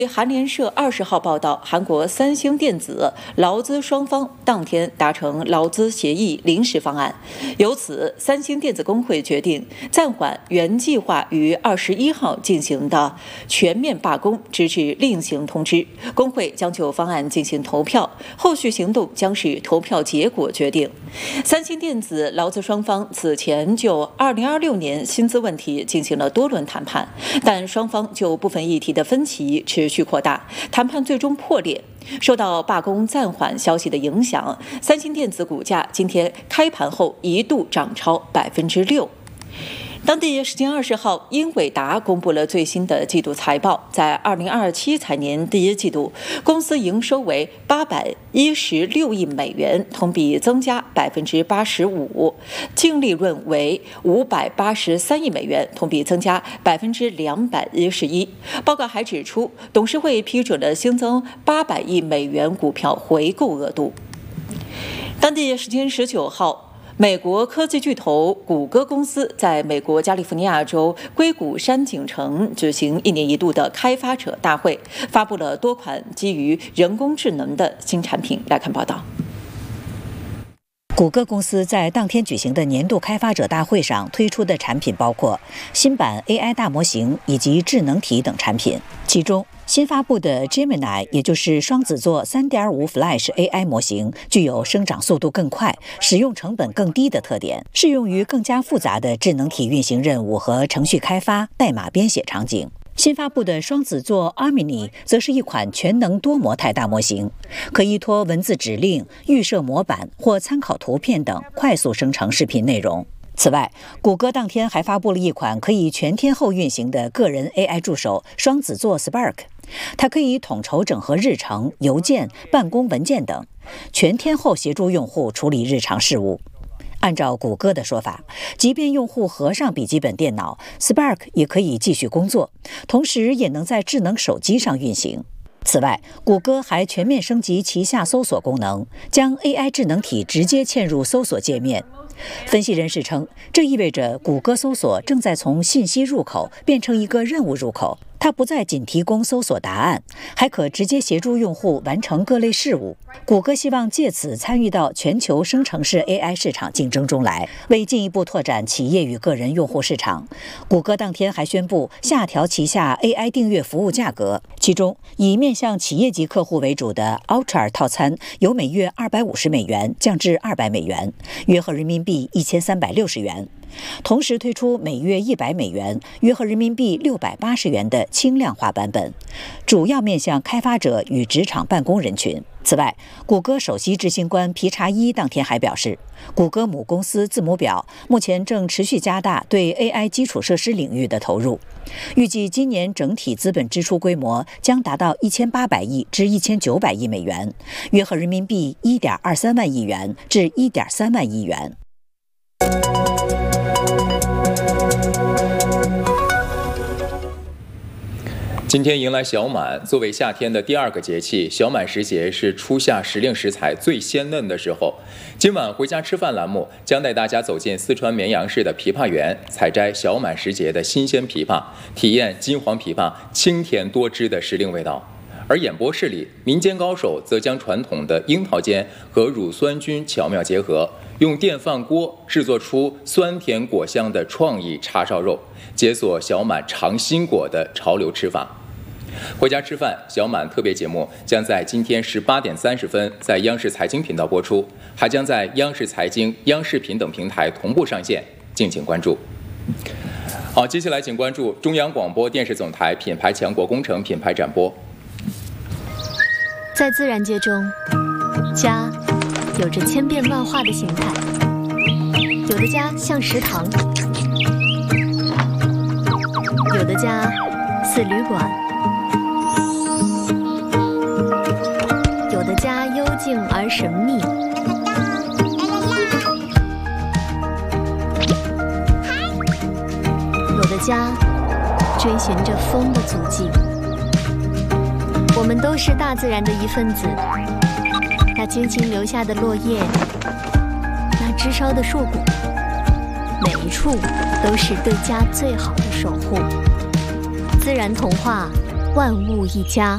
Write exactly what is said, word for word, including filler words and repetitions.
韩联社二十号报道，韩国三星电子、劳资双方当天达成劳资协议临时方案，由此，三星电子工会决定暂缓原计划于二十一号进行的全面罢工，直至另行通知。工会将就方案进行投票，后续行动将视投票结果决定。三星电子劳资双方此前就二零二六年薪资问题进行了多轮谈判，但双方就部分议题的分歧持续扩大，谈判最终破裂。受到罢工暂缓消息的影响，三星电子股价今天开盘后一度涨超百分之六。当地时间二十号，英伟达公布了最新的季度财报，在二零二七财年第一季度，公司营收为八百一十六亿美元，同比增加百分之八十五，净利润为五百八十三亿美元，同比增加百分之两百一十一。报告还指出，董事会批准了新增八百亿美元股票回购额度。当地时间十九号。美国科技巨头谷歌公司在美国加利福尼亚州硅谷山景城举行一年一度的开发者大会，发布了多款基于人工智能的新产品。来看报道。 谷歌公司在当天举行的年度开发者大会上推出的产品包括新版 A I 大模型以及智能体等产品，其中新发布的 Gemini， 也就是双子座 三点五 Flash A I 模型，具有生长速度更快、使用成本更低的特点，适用于更加复杂的智能体运行任务和程序开发、代码编写场景。新发布的双子座 Armini 则是一款全能多模态大模型，可依托文字指令、预设模板或参考图片等快速生成视频内容。此外，谷歌当天还发布了一款可以全天候运行的个人 A I 助手双子座 Spark， 它可以统筹整合日程、邮件、办公文件等，全天候协助用户处理日常事务。按照谷歌的说法，即便用户合上笔记本电脑 ，Spark 也可以继续工作，同时也能在智能手机上运行。此外，谷歌还全面升级旗下搜索功能，将 A I 智能体直接嵌入搜索界面。分析人士称，这意味着谷歌搜索正在从信息入口变成一个任务入口，它不再仅提供搜索答案，还可直接协助用户完成各类事务。谷歌希望借此参与到全球生成式 A I 市场竞争中来，为进一步拓展企业与个人用户市场。谷歌当天还宣布下调旗下 A I 订阅服务价格，其中以面向企业级客户为主的 Ultra 套餐由每月二百五十美元降至二百美元，约合人民币一千三百六十元。同时推出每月一百美元，约合人民币六百八十元的轻量化版本，主要面向开发者与职场办公人群。此外，谷歌首席执行官皮查伊当天还表示，谷歌母公司字母表目前正持续加大对 A I 基础设施领域的投入，预计今年整体资本支出规模将达到一千八百亿至一千九百亿美元，约合人民币一点二三万亿元至一点三万亿元。 今天迎来小满，作为夏天的第二个节气，小满时节是初夏时令食材最鲜嫩的时候。今晚回家吃饭栏目将带大家走进四川绵阳市的枇杷园，采摘小满时节的新鲜枇杷，体验金黄枇杷清甜多汁的时令味道。而演播室里，民间高手则将传统的樱桃煎和乳酸菌巧妙结合，用电饭锅制作出酸甜果香的创意叉烧肉，解锁小满尝新果的潮流吃法。回家吃饭小满特别节目将在今天十八点三十分在央视财经频道播出，还将在央视财经、央视频等平台同步上线，敬请关注。好，接下来请关注中央广播电视总台品牌强国工程品牌展播。 在自然界中，家有着千变万化的形态，有的家像食堂，有的家似旅馆，有的家幽静而神秘，有的家追寻着风的足迹。我们都是大自然的一份子，那精心留下的落叶，那枝梢的树骨，每一处都是对家最好的守护。自然童话，万物一家。